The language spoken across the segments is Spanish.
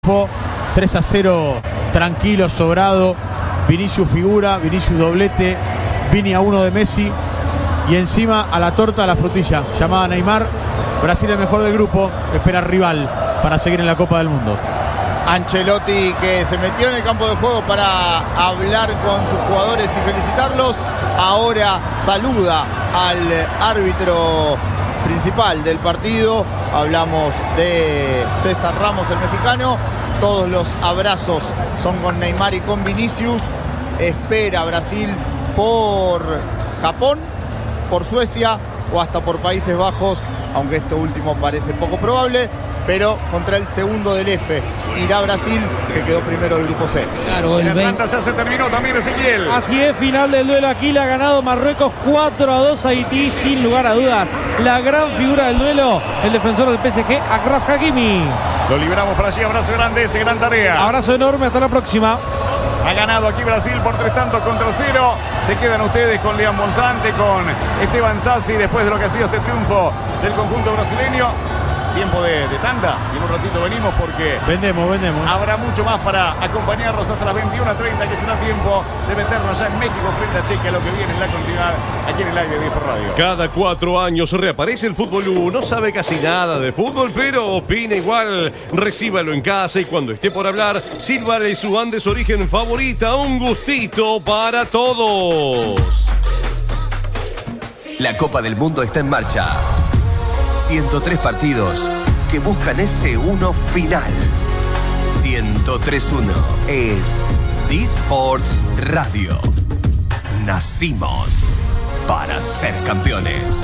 3-0 tranquilo, sobrado. Vinicius figura, Vinicius doblete, Vini a 1 de Messi y encima a la torta, a la frutilla llamada Neymar. Brasil el mejor del grupo, espera rival para seguir en la Copa del Mundo. Ancelotti, que se metió en el campo de juego para hablar con sus jugadores y felicitarlos, ahora saluda al árbitro principal del partido. Hablamos de César Ramos, el mexicano. Todos los abrazos son con Neymar y con Vinicius. Espera Brasil por Japón, por Suecia o hasta por Países Bajos, aunque esto último parece poco probable. Pero contra el segundo del F irá Brasil, que quedó primero del grupo C. Claro, el Atlanta ya se terminó también, Ezequiel. Así es, final del duelo. Aquí la ha ganado Marruecos 4-2 a Haití, sin lugar a dudas. La gran figura del duelo, el defensor del PSG, Achraf Hakimi. Lo liberamos para allí, abrazo grande, esa gran tarea. Abrazo enorme, hasta la próxima. Ha ganado aquí Brasil por 3-0. Se quedan ustedes con Lean Bonsante, con Esteban Sassi, después de lo que ha sido este triunfo del conjunto brasileño. Tiempo de tanda y en un ratito venimos porque vendemos. Habrá mucho más para acompañarnos hasta las 21:30, que será tiempo de meternos ya en México frente a Chequia, lo que viene en la continuidad aquí en el aire de Dispor Radio. Cada 4 años reaparece el Fútbol U. No sabe casi nada de fútbol, pero opina igual. Recíbalo en casa y cuando esté por hablar, sírvale su Andes Origen favorita. Un gustito para todos. La Copa del Mundo está en marcha. 103 partidos que buscan ese uno final. 103-1 es Disports Radio. Nacimos para ser campeones.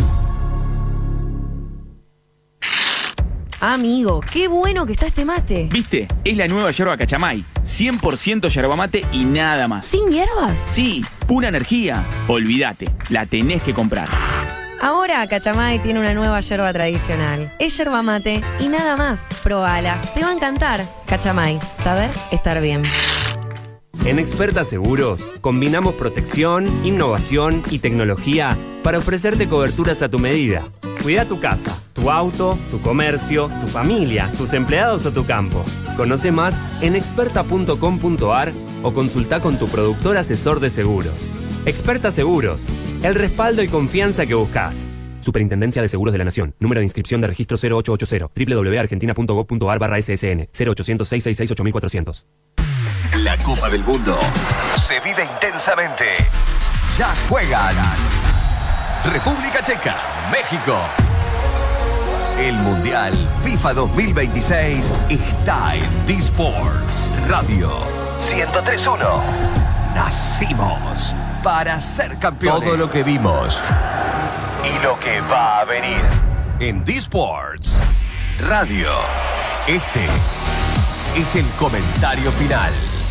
Amigo, qué bueno que está este mate. ¿Viste? Es la nueva yerba Cachamay. 100% yerba mate y nada más. ¿Sin hierbas? Sí, pura energía. Olvídate, la tenés que comprar. Ahora Cachamay tiene una nueva yerba tradicional. Es yerba mate y nada más. Probala, te va a encantar. Cachamay, saber estar bien. En Experta Seguros combinamos protección, innovación y tecnología para ofrecerte coberturas a tu medida. Cuida tu casa, tu auto, tu comercio, tu familia, tus empleados o tu campo. Conoce más en experta.com.ar o consulta con tu productor asesor de seguros. Experta Seguros, el respaldo y confianza que buscas. Superintendencia de Seguros de la Nación. Número de inscripción de registro 0880. www.argentina.gov.ar/ssn 0800-666-8400. La Copa del Mundo se vive intensamente. Ya juegan República Checa, México. El Mundial FIFA 2026 está en Disports Radio 103.1. Nacimos para ser campeones. Todo lo que vimos y lo que va a venir en Disports Radio. Este es el comentario final.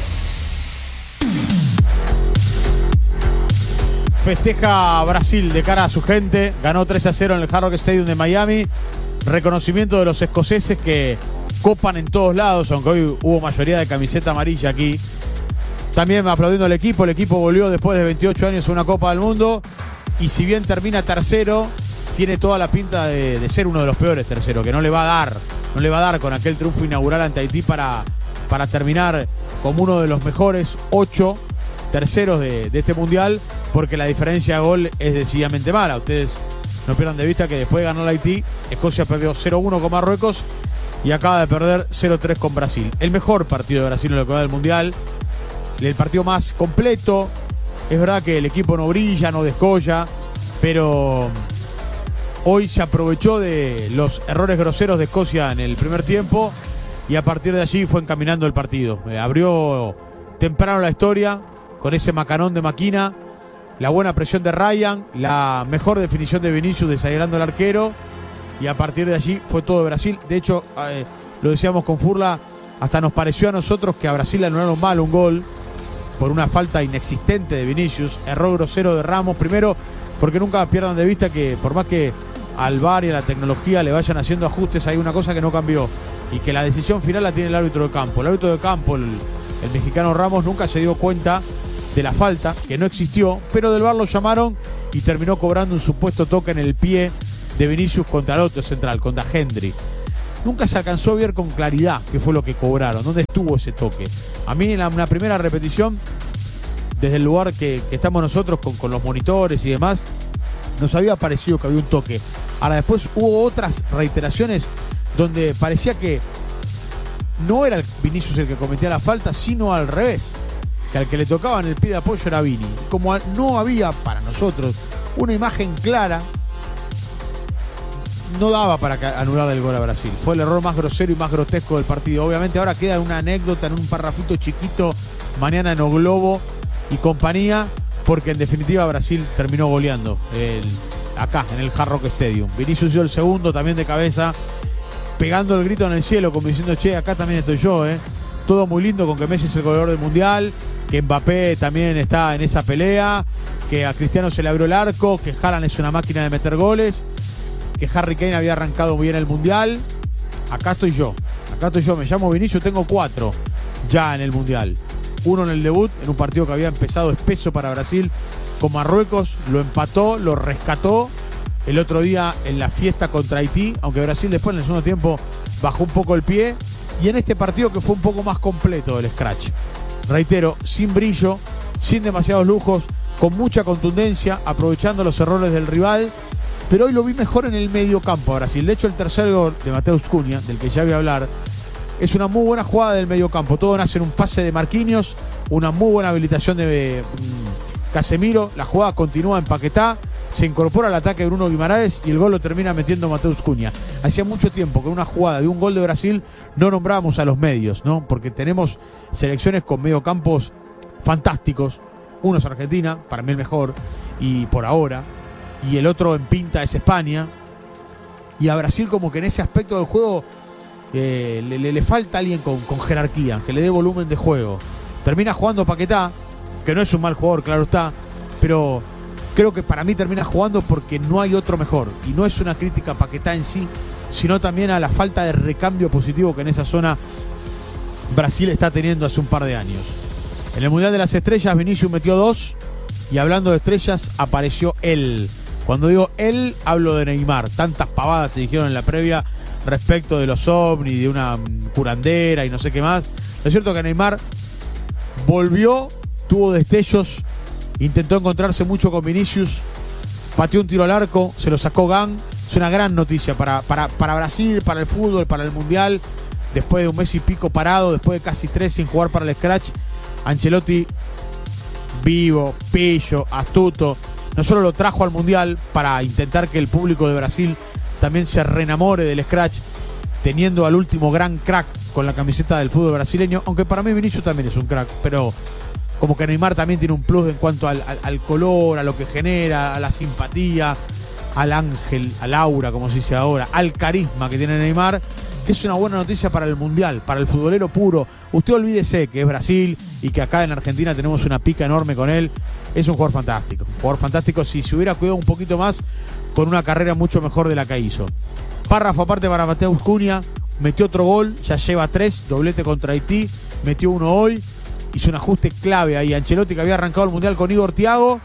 Festeja Brasil de cara a su gente. Ganó 3-0 en el Hard Rock Stadium de Miami. Reconocimiento de los escoceses que copan en todos lados, aunque hoy hubo mayoría de camiseta amarilla aquí. También aplaudiendo al equipo. El equipo volvió después de 28 años a una Copa del Mundo. Y si bien termina tercero, tiene toda la pinta de ser uno de los peores terceros, que no le va a dar con aquel triunfo inaugural ante Haití para terminar como uno de los mejores 8 terceros de este Mundial, porque la diferencia de gol es decididamente mala. Ustedes no pierdan de vista que después de ganar Haití, Escocia perdió 0-1 con Marruecos y acaba de perder 0-3 con Brasil. El mejor partido de Brasil en lo que va del Mundial. El partido más completo. Es verdad que el equipo no brilla, no descolla, pero hoy se aprovechó de los errores groseros de Escocia en el primer tiempo y a partir de allí fue encaminando el partido. Abrió temprano la historia con ese macanón de Maquina, la buena presión de Ryan, la mejor definición de Vinicius desairando al arquero y a partir de allí fue todo de Brasil. De hecho, lo decíamos con Furla, hasta nos pareció a nosotros que a Brasil le anularon mal un gol por una falta inexistente de Vinicius, error grosero de Ramos, primero porque nunca pierdan de vista que por más que al VAR y a la tecnología le vayan haciendo ajustes, hay una cosa que no cambió y que la decisión final la tiene el árbitro de campo. El árbitro de campo, el mexicano Ramos, nunca se dio cuenta de la falta, que no existió, pero del VAR lo llamaron y terminó cobrando un supuesto toque en el pie de Vinicius contra el otro central, contra Hendry. nunca se alcanzó a ver con claridad qué fue lo que cobraron, dónde estuvo ese toque. A mí en una primera repetición, desde el lugar que estamos nosotros con los monitores y demás, nos había parecido que había un toque. Ahora después hubo otras reiteraciones donde parecía que no era el Vinicius el que cometía la falta, sino al revés, que al que le tocaba en el pie de apoyo era Vini. Como no había para nosotros una imagen clara, no daba para anular el gol a Brasil. Fue el error más grosero y más grotesco del partido. Obviamente ahora queda una anécdota en un parrafito chiquito mañana en O Globo y compañía, porque en definitiva Brasil terminó goleando acá en el Hard Rock Stadium. Vinicius dio el segundo también de cabeza, pegando el grito en el cielo, como diciendo, che, acá también estoy yo, Todo muy lindo con que Messi es el goleador del Mundial, que Mbappé también está en esa pelea, que a Cristiano se le abrió el arco, que Haaland es una máquina de meter goles, que Harry Kane había arrancado muy bien el Mundial. Acá estoy yo, me llamo Vinicius, tengo 4 ya en el Mundial. 1 en el debut, en un partido que había empezado espeso para Brasil con Marruecos, lo empató, lo rescató. El otro día en la fiesta contra Haití, aunque Brasil después en el segundo tiempo bajó un poco el pie. Y en este partido que fue un poco más completo del scratch. Reitero, sin brillo, sin demasiados lujos, con mucha contundencia, aprovechando los errores del rival. Pero hoy lo vi mejor en el medio campo a Brasil. De hecho, el tercer gol de Mateus Cunha, del que ya voy a hablar, es una muy buena jugada del medio campo. Todo nace en un pase de Marquinhos, una muy buena habilitación de Casemiro. La jugada continúa en Paquetá, se incorpora al ataque de Bruno Guimaraes y el gol lo termina metiendo Mateus Cunha. Hacía mucho tiempo que en una jugada de un gol de Brasil no nombrábamos a los medios, ¿no? Porque tenemos selecciones con mediocampos fantásticos. Uno es Argentina, para mí el mejor, y por ahora, y el otro en pinta es España. Y a Brasil como que en ese aspecto del juego le falta alguien con jerarquía, que le dé volumen de juego. Termina jugando Paquetá, que no es un mal jugador, claro está, pero creo que para mí termina jugando porque no hay otro mejor. Y no es una crítica a Paquetá en sí, sino también a la falta de recambio positivo que en esa zona Brasil está teniendo hace un par de años. En el Mundial de las Estrellas, Vinicius metió 2, y hablando de estrellas, apareció él. Cuando digo él, hablo de Neymar. Tantas pavadas se dijeron en la previa respecto de los ovnis, de una curandera y no sé qué más. Lo cierto es que Neymar volvió, tuvo destellos, intentó encontrarse mucho con Vinicius, pateó un tiro al arco, se lo sacó Gang. Es una gran noticia para Brasil, para el fútbol, para el Mundial. Después de un mes y pico parado, después de casi 3 sin jugar para el scratch, Ancelotti, vivo, pillo, astuto, no solo lo trajo al Mundial para intentar que el público de Brasil también se reenamore del scratch, teniendo al último gran crack con la camiseta del fútbol brasileño, aunque para mí Vinicius también es un crack, pero como que Neymar también tiene un plus en cuanto al color, a lo que genera, a la simpatía, al ángel, al aura, como se dice ahora, al carisma que tiene Neymar, que es una buena noticia para el Mundial, para el futbolero puro. Usted olvídese que es Brasil y que acá en Argentina tenemos una pica enorme con él. Es un jugador fantástico si se hubiera cuidado un poquito más, con una carrera mucho mejor de la que hizo. Párrafo aparte para Mateus Cunha, metió otro gol, ya lleva 3, doblete contra Haití, metió 1 hoy, hizo un ajuste clave ahí. Ancelotti, que había arrancado el Mundial con Igor Thiago,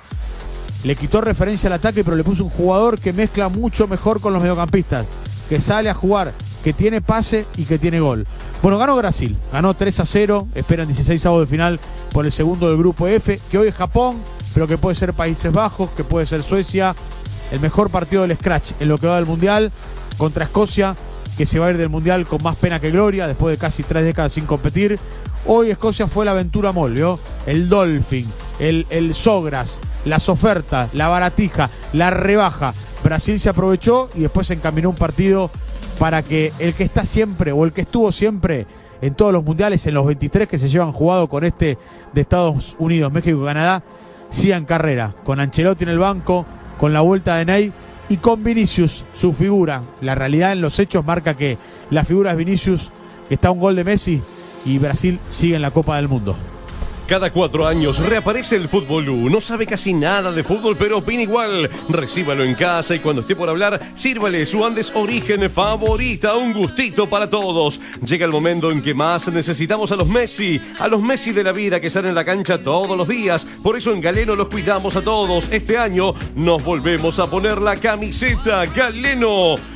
le quitó referencia al ataque, pero le puso un jugador que mezcla mucho mejor con los mediocampistas, que sale a jugar, que tiene pase y que tiene gol. Bueno, ganó Brasil, ganó 3-0, esperan 16avos de final por el segundo del grupo F, que hoy es Japón, pero que puede ser Países Bajos, que puede ser Suecia. El mejor partido del scratch en lo que va del Mundial, contra Escocia, que se va a ir del Mundial con más pena que gloria, después de casi 3 décadas sin competir. Hoy Escocia fue la aventura mol, ¿vio? El Dolphin, el Sogras, las ofertas, la baratija, la rebaja. Brasil se aprovechó y después se encaminó un partido para que el que está siempre, o el que estuvo siempre en todos los mundiales, en los 23 que se llevan jugado con este de Estados Unidos, México y Canadá, siga en carrera, con Ancelotti en el banco, con la vuelta de Ney y con Vinicius, su figura. La realidad en los hechos marca que la figura es Vinicius, que está a un gol de Messi, y Brasil sigue en la Copa del Mundo. Cada 4 años reaparece el Fútbol U. No sabe casi nada de fútbol, pero opina igual. Recíbalo en casa y cuando esté por hablar, sírvale su Andes Origen favorita. Un gustito para todos. Llega el momento en que más necesitamos a los Messi de la vida, que salen a la cancha todos los días. Por eso en Galeno los cuidamos a todos. Este año nos volvemos a poner la camiseta Galeno.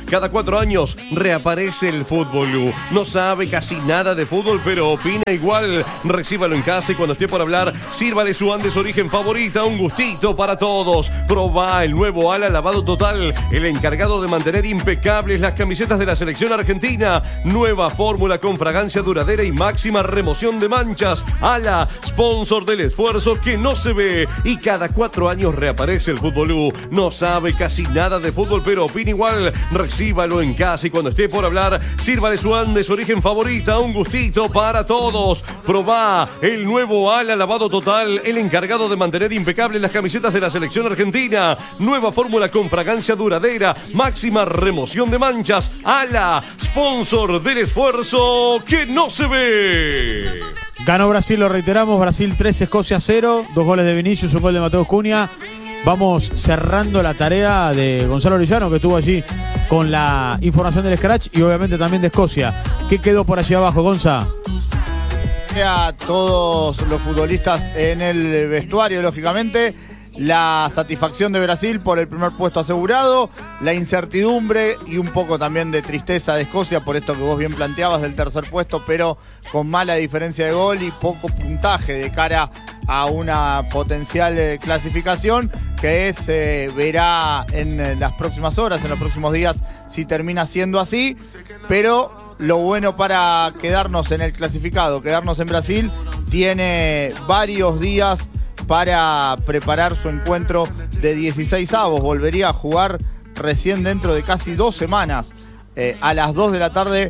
Cada 4 años reaparece el Fútbol. No sabe casi nada de fútbol, pero opina igual. Recíbalo en casa y cuando esté por hablar, sírvale su Andes Origen favorita, un gustito para todos. Probá el nuevo Ala Lavado Total, el encargado de mantener impecables las camisetas de la selección argentina. Nueva fórmula con fragancia duradera y máxima remoción de manchas. Ala, sponsor del esfuerzo que no se ve. Y cada 4 años reaparece el Fútbol. No sabe casi nada de fútbol, pero opina igual. Recíbalo en casa y cuando esté por hablar, sírvale su Andes Origen favorita, un gustito para todos. Probá el nuevo Ala Lavado Total, el encargado de mantener impecables las camisetas de la selección argentina. Nueva fórmula con fragancia duradera, máxima remoción de manchas. Ala, sponsor del esfuerzo que no se ve. Ganó Brasil, lo reiteramos. Brasil 3, Escocia 0. 2 goles de Vinicius, un gol de Mateus Cunha. Vamos cerrando la tarea de Gonzalo Orellano, que estuvo allí con la información del Scratch y obviamente también de Escocia. ¿Qué quedó por allí abajo, Gonza? A todos los futbolistas en el vestuario, lógicamente. La satisfacción de Brasil por el primer puesto asegurado, la incertidumbre y un poco también de tristeza de Escocia por esto que vos bien planteabas del tercer puesto, pero con mala diferencia de gol y poco puntaje de cara a una potencial clasificación que se verá en las próximas horas, en los próximos días, si termina siendo así. Pero lo bueno para quedarnos en el clasificado, quedarnos en Brasil, tiene varios días para preparar su encuentro de 16avos. Volvería a jugar recién dentro de casi 2 semanas, a las 2 de la tarde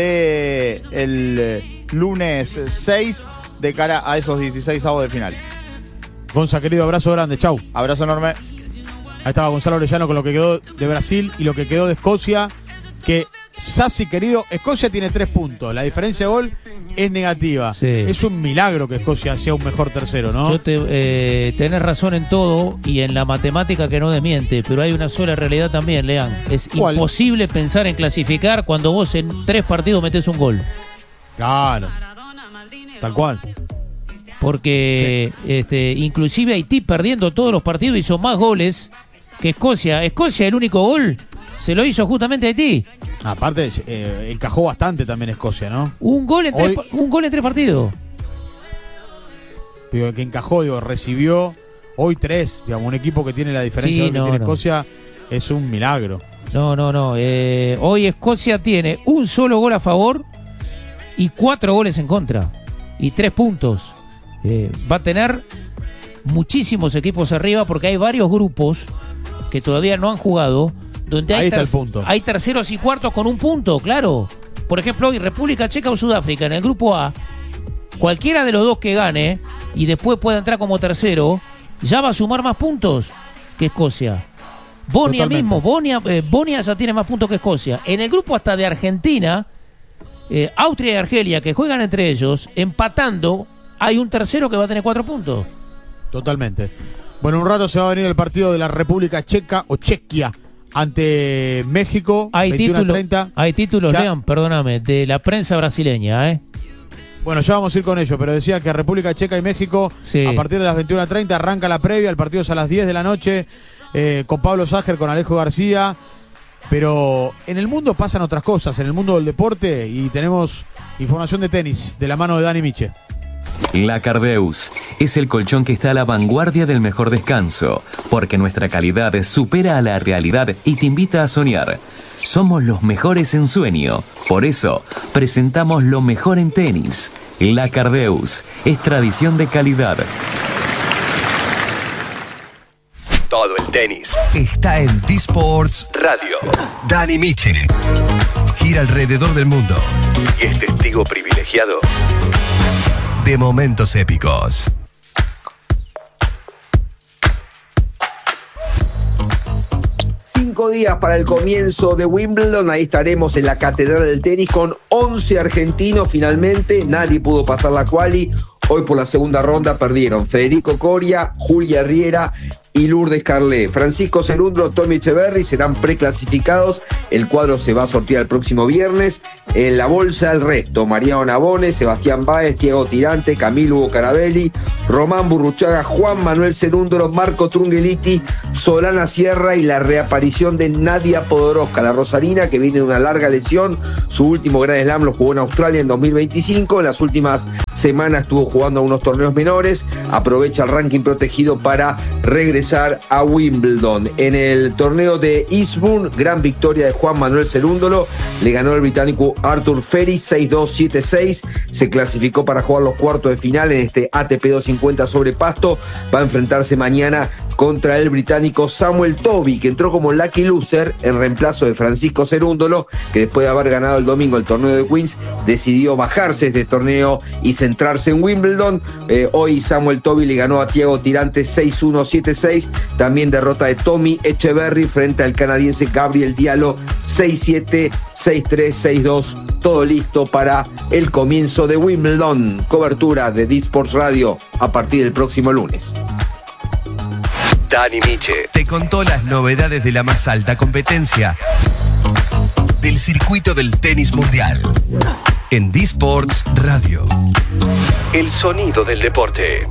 del lunes 6, de cara a esos 16avos de final. Gonza, querido, abrazo grande, chau. Abrazo enorme. Ahí estaba Gonzalo Orellano con lo que quedó de Brasil y lo que quedó de Escocia, que Sassi, querido, Escocia tiene 3 puntos, la diferencia de gol es negativa. Sí. Es un milagro que Escocia sea un mejor tercero, ¿no? Tenés razón en todo y en la matemática que no desmiente, pero hay una sola realidad también, Lean. Es ¿cuál? Imposible pensar en clasificar cuando vos en 3 partidos metés un gol. Claro. Tal cual. Porque inclusive Haití, perdiendo todos los partidos, hizo más goles que Escocia. Escocia, el único gol se lo hizo justamente Haití. Aparte, encajó bastante también Escocia, ¿no? Un gol en 3 partidos. Digo, que encajó, digo, recibió hoy 3. Digamos, un equipo que tiene la diferencia que tiene Escocia es un milagro. No. Hoy Escocia tiene un solo gol a favor y 4 goles en contra. Y 3 puntos. Va a tener muchísimos equipos arriba porque hay varios grupos que todavía no han jugado, donde ahí está el punto. Hay terceros y cuartos con un punto, claro. Por ejemplo, hoy República Checa o Sudáfrica en el grupo A, cualquiera de los dos que gane y después pueda entrar como tercero, ya va a sumar más puntos que Escocia. Bosnia mismo, Bosnia ya tiene más puntos que Escocia. En el grupo hasta de Argentina, Austria y Argelia, que juegan entre ellos, empatando, hay un tercero que va a tener 4 puntos. Totalmente. Bueno, un rato se va a venir el partido de la República Checa o Chequia ante México, 21:30. Hay títulos, Lean, perdóname, de la prensa brasileña, Bueno, ya vamos a ir con ello, pero decía que República Checa y México, sí, a partir de las 21:30 arranca la previa, el partido es a las 10 de la noche, con Pablo Ságer, con Alejo García, pero en el mundo pasan otras cosas, en el mundo del deporte, y tenemos información de tenis, de la mano de Dani Miche. La Cardeus es el colchón que está a la vanguardia del mejor descanso, porque nuestra calidad supera a la realidad y te invita a soñar. Somos los mejores en sueño, por eso presentamos lo mejor en tenis. La Cardeus es tradición de calidad. Todo el tenis está en D-Sports Radio. Dani Miche gira alrededor del mundo y es testigo privilegiado de momentos épicos. Días para el comienzo de Wimbledon, ahí estaremos en la Catedral del Tenis con 11 argentinos finalmente, nadie pudo pasar la quali, Hoy por la segunda ronda perdieron Federico Coria, Julia Riera y Lourdes Carlé. Francisco Cerúndolo, Tommy Echeverry serán preclasificados. El cuadro se va a sortear el próximo viernes. En la bolsa el resto: Mariano Navone, Sebastián Báez, Diego Tirante, Camilo Hugo Carabelli, Román Burruchaga, Juan Manuel Cerúndolo, Marco Trungeliti, Solana Sierra y la reaparición de Nadia Podoroska, la rosarina, que viene de una larga lesión. Su último Grand Slam lo jugó en Australia en 2025. En las últimas semanas estuvo jugando a unos torneos menores. Aprovecha el ranking protegido para regresar a Wimbledon. En el torneo de Eastbourne, gran victoria de Juan Manuel Cerúndolo. Le ganó el británico Arthur Ferry 6-2, 7-6. Se clasificó para jugar los cuartos de final en este ATP 250 sobre pasto. Va a enfrentarse mañana contra el británico Samuel Toby, que entró como lucky loser en reemplazo de Francisco Cerúndolo, que después de haber ganado el domingo el torneo de Queens, decidió bajarse de este torneo y centrarse en Wimbledon. Hoy Samuel Toby le ganó a Diego Tirante 6-1, 7-6. También derrota de Tommy Echeverry frente al canadiense Gabriel Diallo 6-7, 6-3, 6-2. Todo listo para el comienzo de Wimbledon. Cobertura de D-Sports Radio a partir del próximo lunes. Dani Miche te contó las novedades de la más alta competencia del circuito del tenis mundial en D-Sports Radio. El sonido del deporte.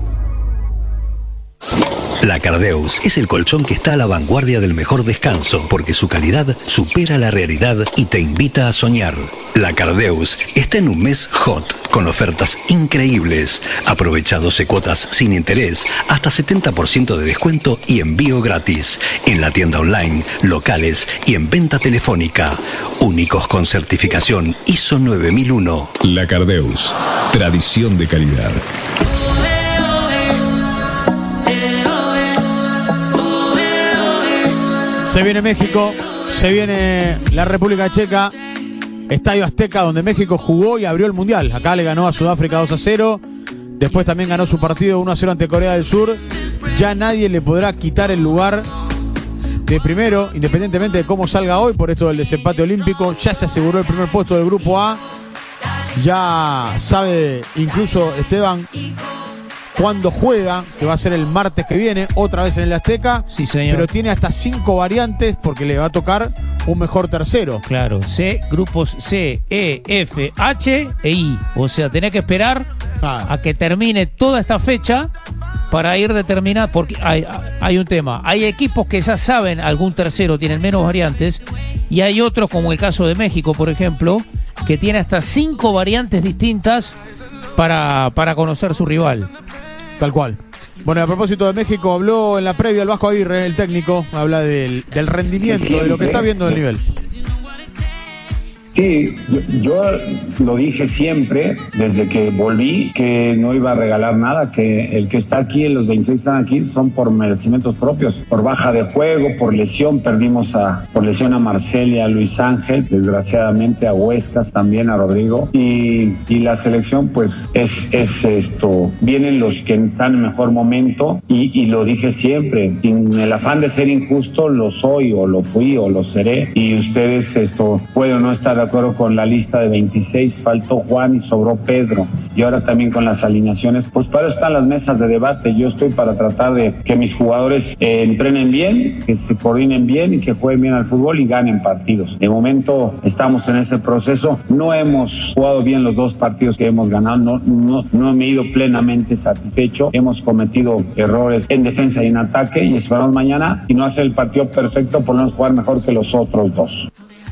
La Cardeus es el colchón que está a la vanguardia del mejor descanso, porque su calidad supera la realidad y te invita a soñar. La Cardeus está en un mes hot, con ofertas increíbles. Aprovecha 12 cuotas sin interés, hasta 70% de descuento y envío gratis. En la tienda online, locales y en venta telefónica. Únicos con certificación ISO 9001. La Cardeus, tradición de calidad. Se viene México, se viene la República Checa, Estadio Azteca, donde México jugó y abrió el Mundial. Acá le ganó a Sudáfrica 2-0, después también ganó su partido 1-0 ante Corea del Sur. Ya nadie le podrá quitar el lugar de primero, independientemente de cómo salga hoy, por esto del desempate olímpico. Ya se aseguró el primer puesto del Grupo A. Ya sabe incluso Esteban cuándo juega, que va a ser el martes que viene, otra vez en el Azteca. Sí, señor. Pero tiene hasta 5 variantes porque le va a tocar un mejor tercero. Claro, grupos C, E, F, H e I. O sea, tenés que esperar a que termine toda esta fecha para ir determinando, porque hay un tema. Hay equipos que ya saben algún tercero, tienen menos variantes, y hay otros, como el caso de México, por ejemplo, que tiene hasta 5 variantes distintas para conocer su rival. Tal cual. Bueno, a propósito de México, habló en la previa el Vasco Aguirre, el técnico, habla del rendimiento, de lo que está viendo del nivel. Sí, yo lo dije siempre, desde que volví, que no iba a regalar nada, que el que está aquí, los 26 están aquí, son por merecimientos propios, por baja de juego, por lesión. Perdimos por lesión a Marcel y a Luis Ángel, desgraciadamente a Huescas también, a Rodrigo, y la selección pues es esto, vienen los que están en mejor momento, y lo dije siempre, sin el afán de ser injusto, lo soy, o lo fui, o lo seré, y ustedes pueden no estar de acuerdo con la lista de 26, faltó Juan y sobró Pedro, y ahora también con las alineaciones, pues para eso están las mesas de debate. Yo estoy para tratar de que mis jugadores entrenen bien, que se coordinen bien y que jueguen bien al fútbol y ganen partidos. De momento estamos en ese proceso, no hemos jugado bien los 2 partidos que hemos ganado, no me he ido plenamente satisfecho, hemos cometido errores en defensa y en ataque, y esperamos mañana, y no hacer el partido perfecto, por lo menos jugar mejor que los otros 2.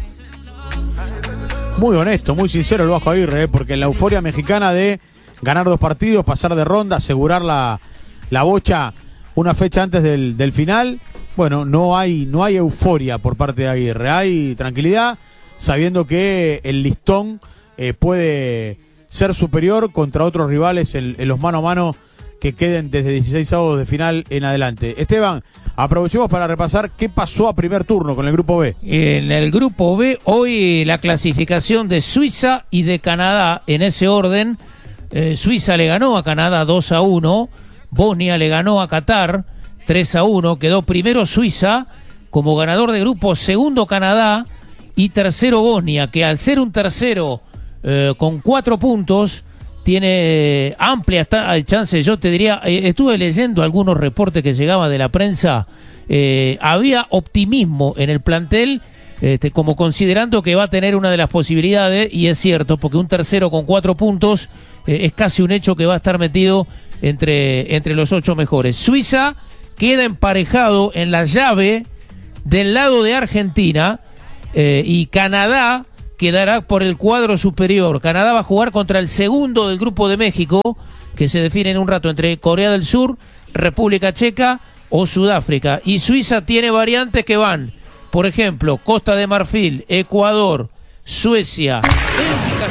Muy honesto, muy sincero el Vasco Aguirre, porque en la euforia mexicana de ganar 2 partidos, pasar de ronda, asegurar la bocha una fecha antes del final, bueno, no hay euforia por parte de Aguirre, hay tranquilidad, sabiendo que el listón puede ser superior contra otros rivales en los mano a mano que queden desde 16 avos de final en adelante. Esteban, aprovechemos para repasar qué pasó a primer turno con el Grupo B. En el Grupo B, hoy la clasificación de Suiza y de Canadá, en ese orden. Suiza le ganó a Canadá 2-1, Bosnia le ganó a Qatar 3-1, quedó primero Suiza como ganador de grupo, segundo Canadá y tercero Bosnia, que al ser un tercero con 4 puntos, tiene amplia chance. Yo te diría, estuve leyendo algunos reportes que llegaban de la prensa, había optimismo en el plantel, como considerando que va a tener una de las posibilidades, y es cierto, porque un tercero con 4 puntos es casi un hecho que va a estar metido entre los 8 mejores. Suiza queda emparejado en la llave del lado de Argentina, y Canadá quedará por el cuadro superior. Canadá va a jugar contra el segundo del grupo de México, que se define en un rato entre Corea del Sur, República Checa o Sudáfrica. Y Suiza tiene variantes que van, por ejemplo, Costa de Marfil, Ecuador, Suecia, Bélgica,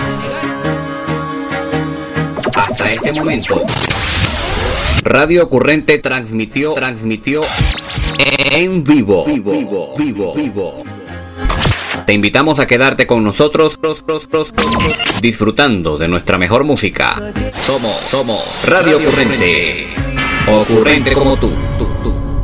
Senegal. Hasta este momento, Radio Ocurrente transmitió en vivo. Te invitamos a quedarte con nosotros disfrutando de nuestra mejor música. Somos Radio Ocurrente. Ocurrente como tú.